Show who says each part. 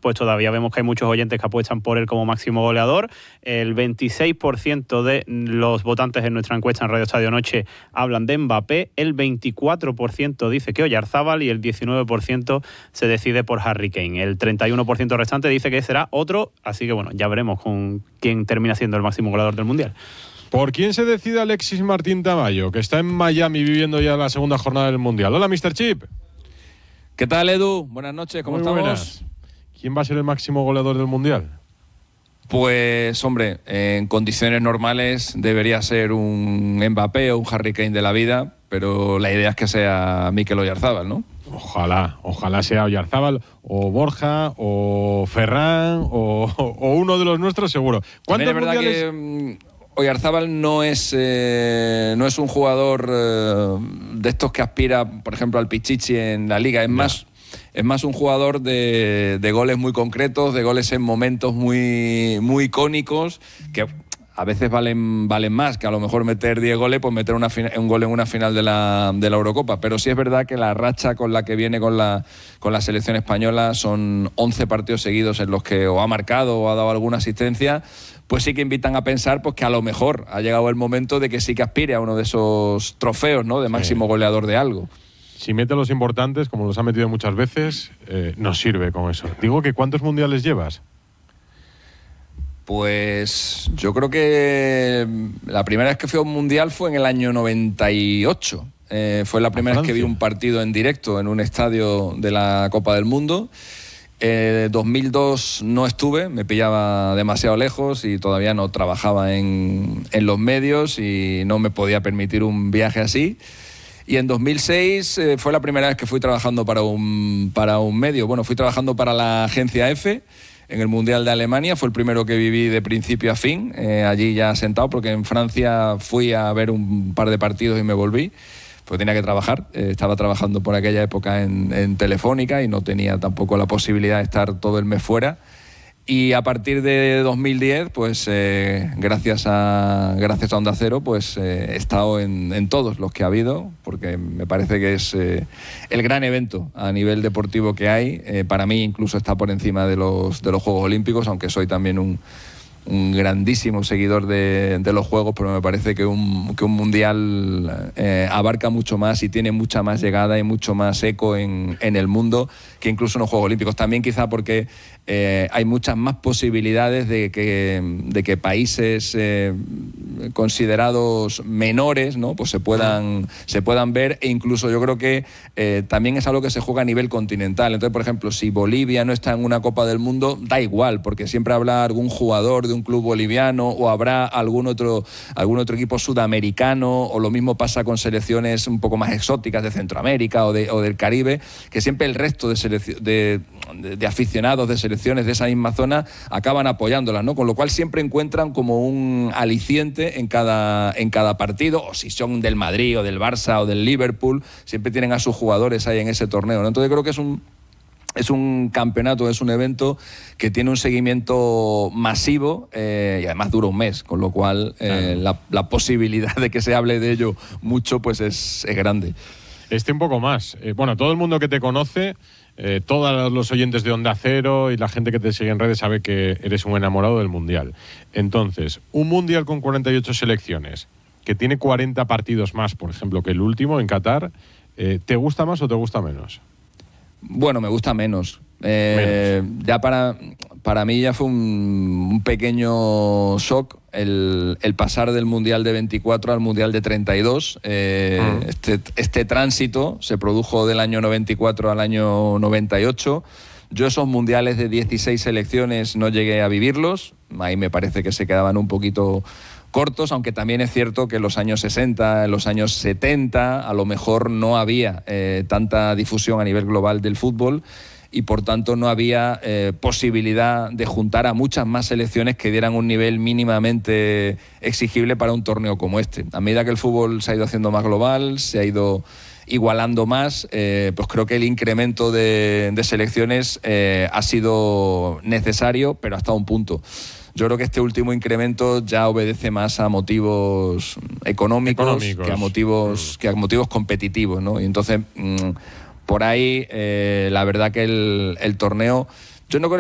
Speaker 1: pues todavía vemos que hay muchos oyentes que apuestan por él como máximo goleador. El 26% de los votantes en nuestra encuesta en Radio Estadio Noche hablan de Mbappé, el 24% dice que Oyarzábal y el 19% se decide por Harry Kane. El 31% restante dice que será otro, así que bueno, ya veremos con quién termina siendo el máximo goleador del Mundial.
Speaker 2: ¿Por quién se decide Alexis Martín Tamayo, que está en Miami viviendo ya la segunda jornada del Mundial? Hola, Mr. Chip.
Speaker 3: ¿Qué tal, Edu? Buenas noches, ¿cómo estamos?
Speaker 2: Buenas. ¿Quién va a ser el máximo goleador del Mundial?
Speaker 3: Pues, hombre, en condiciones normales debería ser un Mbappé o un Harry Kane de la vida, pero la idea es que sea Mikel Oyarzábal, ¿no?
Speaker 2: Ojalá sea Oyarzábal o Borja o Ferran o uno de los nuestros seguro.
Speaker 3: ¿Cuántos mundiales? Que Oyarzábal no es un jugador de estos que aspira, por ejemplo, al Pichichi en la Liga. Es más un jugador de goles muy concretos, de goles en momentos muy, muy icónicos, que a veces valen más que a lo mejor meter 10 goles, pues meter un gol en una final de la Eurocopa. Pero sí es verdad que la racha con la que viene con la selección española son 11 partidos seguidos en los que o ha marcado o ha dado alguna asistencia, pues sí que invitan a pensar pues que a lo mejor ha llegado el momento de que sí que aspire a uno de esos trofeos, ¿no?, de máximo goleador de algo.
Speaker 2: Si mete los importantes, como los ha metido muchas veces, nos sirve con eso. Digo que ¿cuántos mundiales llevas?
Speaker 3: Pues yo creo que la primera vez que fui a un mundial fue en el año 98. Fue la primera vez que vi un partido en directo en un estadio de la Copa del Mundo. 2002 no estuve, me pillaba demasiado lejos y todavía no trabajaba en los medios y no me podía permitir un viaje así. Y en 2006 fue la primera vez que fui trabajando para un medio. Bueno, fui trabajando para la agencia EFE en el Mundial de Alemania. Fue el primero que viví de principio a fin, allí ya sentado, porque en Francia fui a ver un par de partidos y me volví. Pues tenía que trabajar, estaba trabajando por aquella época en Telefónica y no tenía tampoco la posibilidad de estar todo el mes fuera. Y a partir de 2010, pues gracias a Onda Cero, pues he estado en todos los que ha habido, porque me parece que es el gran evento a nivel deportivo que hay. Para mí incluso está por encima de los Juegos Olímpicos, aunque soy también un grandísimo seguidor de los Juegos, pero me parece que un mundial abarca mucho más y tiene mucha más llegada y mucho más eco en el mundo que incluso unos Juegos Olímpicos. También quizá porque hay muchas más posibilidades de que países considerados menores, ¿no?, pues se puedan ver, e incluso yo creo que también es algo que se juega a nivel continental. Entonces, por ejemplo, si Bolivia no está en una Copa del Mundo, da igual, porque siempre habrá algún jugador de un club boliviano o habrá algún otro equipo sudamericano, o lo mismo pasa con selecciones un poco más exóticas de Centroamérica o del Caribe, que siempre el resto de aficionados de selecciones de esa misma zona acaban apoyándolas, ¿no? Con lo cual siempre encuentran como un aliciente en cada partido, o si son del Madrid o del Barça o del Liverpool, siempre tienen a sus jugadores ahí en ese torneo, ¿no? Entonces creo que es un campeonato, es un evento que tiene un seguimiento masivo y además dura un mes, con lo cual la posibilidad de que se hable de ello mucho pues es grande.
Speaker 2: Un poco más. Bueno, todo el mundo que te conoce, todos los oyentes de Onda Cero y la gente que te sigue en redes sabe que eres un enamorado del Mundial. Entonces, un Mundial con 48 selecciones, que tiene 40 partidos más, por ejemplo, que el último en Qatar, ¿te gusta más o te gusta menos?
Speaker 3: Bueno, me gusta menos. Ya para mí ya fue un pequeño shock el pasar del Mundial de 24 al Mundial de 32. Este tránsito se produjo del año 94 al año 98. Yo esos mundiales de 16 selecciones no llegué a vivirlos. Ahí me parece que se quedaban un poquito cortos, aunque también es cierto que en los años 60, en los años 70, a lo mejor no había tanta difusión a nivel global del fútbol y por tanto no había posibilidad de juntar a muchas más selecciones que dieran un nivel mínimamente exigible para un torneo como este. A medida que el fútbol se ha ido haciendo más global, se ha ido igualando más, pues creo que el incremento de selecciones ha sido necesario, pero hasta un punto. Yo creo que este último incremento ya obedece más a motivos económicos. Que a motivos competitivos, ¿no? Y entonces, por ahí, la verdad que el torneo, yo no creo